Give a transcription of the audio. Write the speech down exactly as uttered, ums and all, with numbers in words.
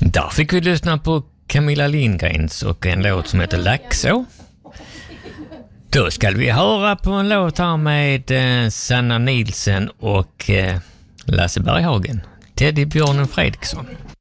Där fick vi lyssna på Camilla Lindgrens och en låt som heter Laxå. Då ska vi höra på en låt här med eh, Sanna Nielsen och eh, Lasse Berghagen. Teddybjörnen Fredriksson.